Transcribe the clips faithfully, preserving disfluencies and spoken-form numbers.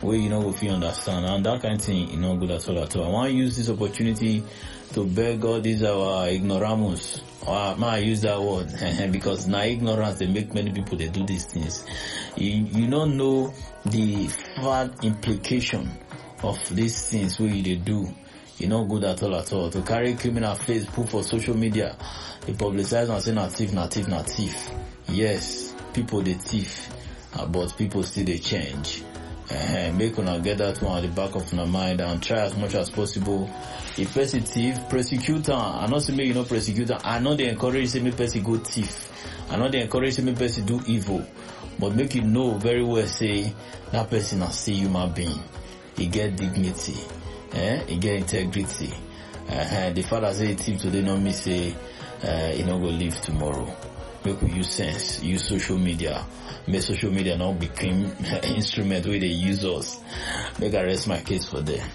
where you know if you understand, and that kind of thing is not good at all at all. I want to use this opportunity to beg all these our ignoramus. Or I use that word because now ignorance they make many people they do these things. You you don't know the bad implication of these things where they do. You not good at all at all. To carry criminal face, put for social media, they publicize and say na thief, na thief, na thief. Yes, people they thief, uh, but people still they change. Uh, make una get that one at the back of your mind and try as much as possible. If person thief, prosecute her. I not say me you know prosecute her. I know they encourage say me person go thief. I know they encourage say me person do evil. But make you know very well say that person a still human being. He get dignity. Eh? He get integrity. Uh, the father say thief today not me say uh, he not go live tomorrow. Make we use sense, use social media. Make social media not become an instrument where they use us. Make I rest my case for them.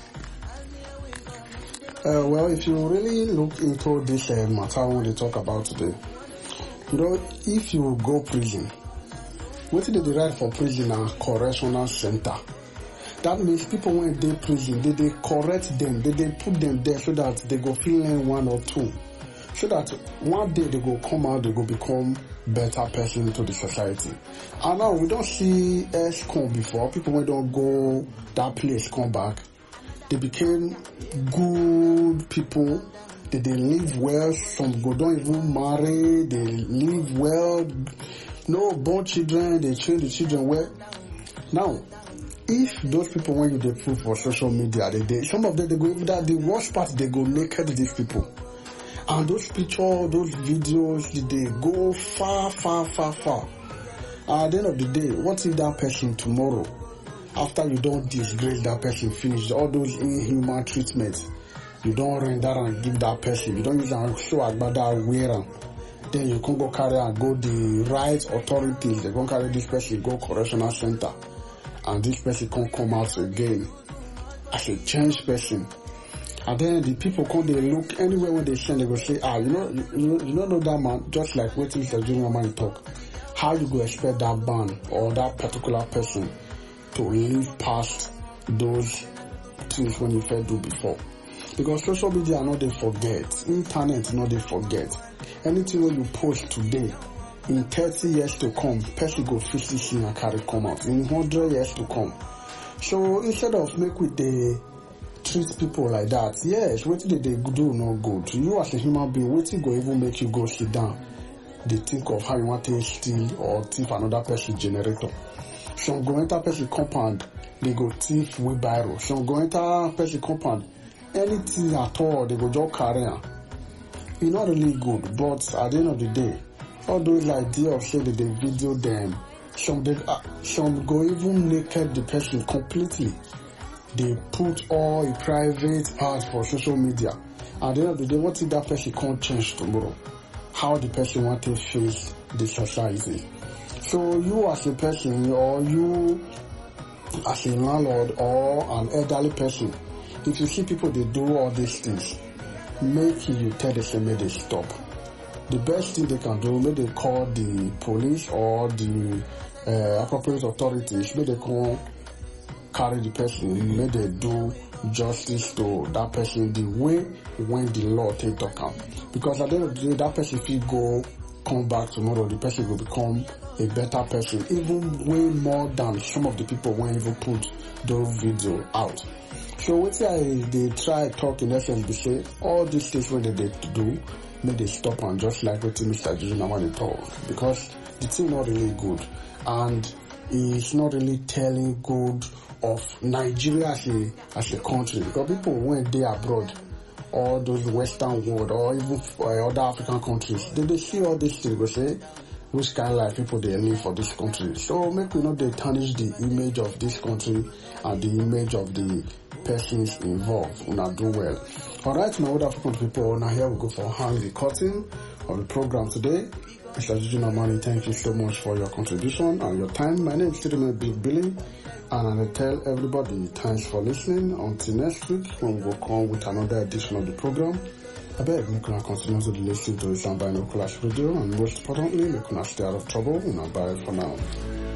Uh, well, if you really look into this uh, matter when they talk about today, you know, if you go prison, what did they write for prison and correctional center? That means people when they prison, they, they correct them, they, they put them there so that they go feel learn one or two. So that one day they go come out, they go become better person to the society. And now we don't see S C O M before. People when don't go that place come back. They became good people. They, they live well. Some go don't even marry. They live well. No born children. They train the children well. Now, if those people when you they put for social media, they, they some of them they go that the worst part they go naked these people. And those pictures, those videos, they go far, far, far, far. And at the end of the day, what if that person tomorrow, after you don't disgrace that person, finish all those inhuman treatments, you don't render and give that person, you don't use and show about that wearer, then you can go carry and go the right authorities, they can carry this person, go correctional center, and this person can come out again as a changed person. And then the people come, they look anywhere when they send, they go say, ah, you know, you, you, you don't know that man, just like what Mister Junior Man talk. How you go expect that man or that particular person to live past those things when you first do before? Because social media, no they forget. Internet, no they forget. Anything when you post today, in thirty years to come, person go fifty see and carry come out. In one hundred years to come. So instead of make with the treat people like that, yes, what did they do no good? You as a human being, what go even make you go sit down? They think of how you want to steal or thief another person generator. Some go enter person compound, they go thief wheelbarrow. Some go enter person compound, anything at all, they go just carry on. It's not really good, but at the end of the day, all those idea of saying that they video them, some they, uh, some go even naked the person completely. They put all a private part for social media. At the end of the day, what if that person can't change tomorrow? How the person want to face the society? So you as a person, or you as a landlord or an elderly person, if you see people they do all these things, make you tell them make they stop. The best thing they can do, make they call the police or the uh, appropriate authorities, make they call carry the person, may they do justice to that person the way when the law take to account. Because at the end of the day, that person if you go come back tomorrow, the person will become a better person, even way more than some of the people when even put those videos out. So what I they try talk in essence, they say all these things when they, they do, may they stop and just like what Mister Junior Man talk, because the thing not really good and it's not really telling good of Nigeria as a, as a country, because people when they abroad, all those Western world or even uh, other African countries, they, they see all these things, they say, which kind of life people they live for this country. So make we not they tarnish the image of this country and the image of the persons involved. We not do well. Alright, my other African people, now here we go for hang the curtain on the program today. Mister Junior Man, thank you so much for your contribution and your time. My name is still Big Billy, and I tell everybody thanks for listening. Until next week, when we will come with another edition of the program. I beg you can continue to listen to the Sound Binoculars Radio, and most importantly, you can stay out of trouble. And bye for now.